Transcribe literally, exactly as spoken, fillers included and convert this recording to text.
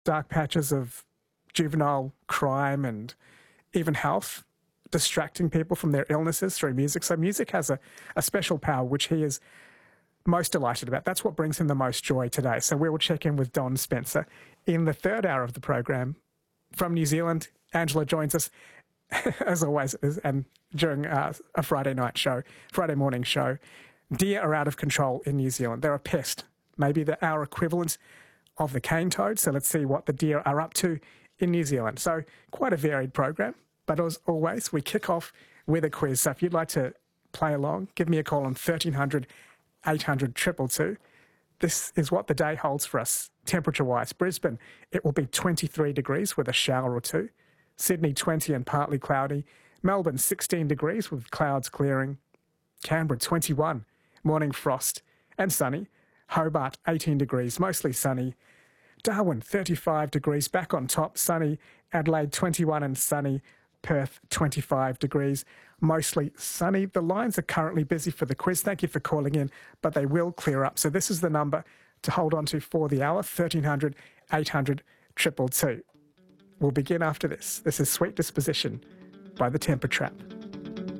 dark patches of juvenile crime and even health, distracting people from their illnesses through music. So music has a, a special power, which he is most delighted about. That's what brings him the most joy today. So we will check in with Don Spencer in the third hour of the program. From New Zealand, Angela joins us, as always, and during uh, a Friday night show, Friday morning show. Deer are out of control in New Zealand. They're a pest, maybe the, our equivalent of the cane toad. So let's see what the deer are up to in New Zealand. So quite a varied program. But as always, we kick off with a quiz. So if you'd like to play along, give me a call on thirteen hundred, eight hundred, two two two. This is what the day holds for us, temperature-wise. Brisbane, it will be twenty-three degrees with a shower or two. Sydney, twenty and partly cloudy. Melbourne, sixteen degrees with clouds clearing. Canberra, twenty-one, morning frost and sunny. Hobart, eighteen degrees, mostly sunny. Darwin, thirty-five degrees, back on top, sunny. Adelaide, twenty-one and sunny. Perth, twenty-five degrees, mostly sunny. The lines are currently busy for the quiz. Thank you for calling in, but they will clear up. So this is the number to hold on to for the hour, thirteen hundred, eight hundred, two two two. We'll begin after this. This is Sweet Disposition by The Temper Trap.